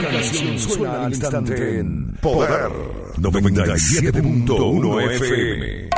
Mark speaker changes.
Speaker 1: canción suena al instante en Poder 97.1 FM.